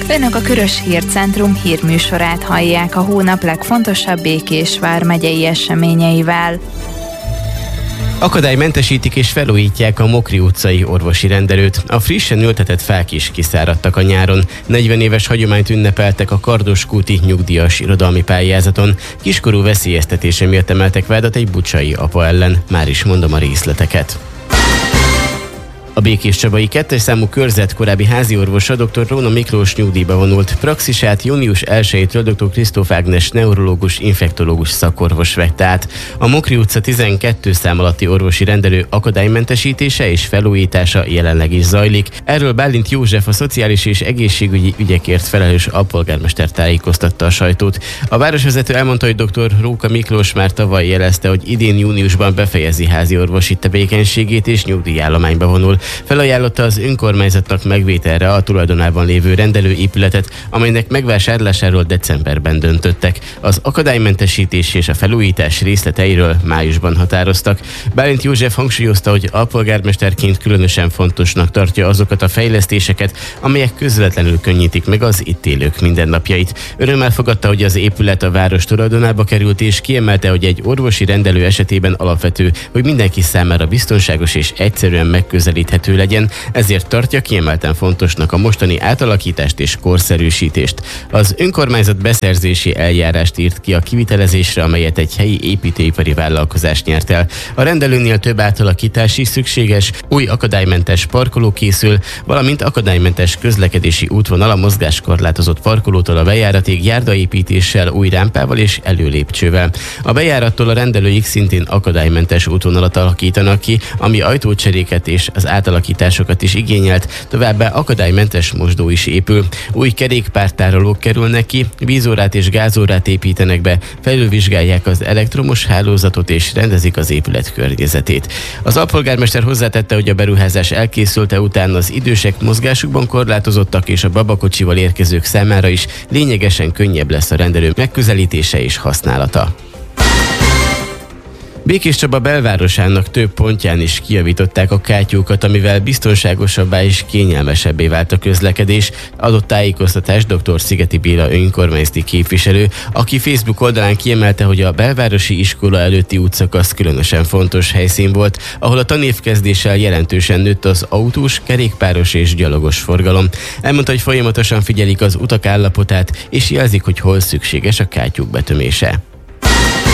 Önök a Körös Hírcentrum hírműsorát hallják a hónap legfontosabb Békés vármegyei eseményeivel. Akadálymentesítik és felújítják a Mokri utcai orvosi rendelőt. A frissen ültetett fák is kiszáradtak a nyáron. 40 éves hagyományt ünnepeltek a Kardoskúti nyugdíjas irodalmi pályázaton. Kiskorú veszélyeztetése miatt emeltek vádat egy bucsai apa ellen. Már is mondom a részleteket. A Békéscsabai 2. számú körzet korábbi háziorvosa dr. Róna Miklós nyugdíjba vonult. Praxisát június 1-től dr. Kristóf Ágnes neurológus, infektológus szakorvos vette át. A Mokri utca 12 szám alatti orvosi rendelő akadálymentesítése és felújítása jelenleg is zajlik. Erről Bálint József, a szociális és egészségügyi ügyekért felelős alpolgármester tájékoztatta a sajtót. A városvezető elmondta, hogy dr. Róka Miklós már tavaly jelezte, hogy idén júniusban befejezi háziorvosi tevékenységét és nyugdíjállományba vonul. Felajánlotta az önkormányzatnak megvételre a tulajdonában lévő rendelőépületet, amelynek megvásárlásáról decemberben döntöttek. Az akadálymentesítés és a felújítás részleteiről májusban határoztak. Bálint József hangsúlyozta, hogy alpolgármesterként különösen fontosnak tartja azokat a fejlesztéseket, amelyek közvetlenül könnyítik meg az itt élők mindennapjait. Örömmel fogadta, hogy az épület a város tulajdonába került, és kiemelte, hogy egy orvosi rendelő esetében alapvető, hogy mindenki számára biztonságos és egyszerűen megközelíthető legyen, ezért tartja kiemelten fontosnak a mostani átalakítást és korszerűsítést. Az önkormányzat beszerzési eljárást írt ki a kivitelezésre, amelyet egy helyi építőipari vállalkozás nyert el. A rendelőnél több átalakítás is szükséges, új akadálymentes parkoló készül, valamint akadálymentes közlekedési útvonal a mozgáskorlátozott parkolótól a bejáratig járdaépítéssel, új rámpával és előlépcsővel. A bejárattól a rendelőig szintén akadálymentes útvonalat alakítanak ki, ami ajtócseréket és az átalakításokat is igényelt, továbbá akadálymentes mosdó is épül. Új kerékpártárolók kerülnek ki, vízórát és gázórát építenek be, felülvizsgálják az elektromos hálózatot és rendezik az épület környezetét. Az alpolgármester hozzátette, hogy a beruházás elkészülte után az idősek mozgásukban korlátozottak és a babakocsival érkezők számára is lényegesen könnyebb lesz a rendelő megközelítése és használata. Békéscsaba belvárosának több pontján is kijavították a kátyúkat, amivel biztonságosabbá és kényelmesebbé vált a közlekedés, adott tájékoztatást dr. Szigeti Béla önkormányzati képviselő, aki Facebook oldalán kiemelte, hogy a belvárosi iskola előtti útszakasz különösen fontos helyszín volt, ahol a tanévkezdéssel jelentősen nőtt az autós, kerékpáros és gyalogos forgalom. Elmondta, hogy folyamatosan figyelik az utak állapotát, és jelzik, hogy hol szükséges a kátyúk betömése.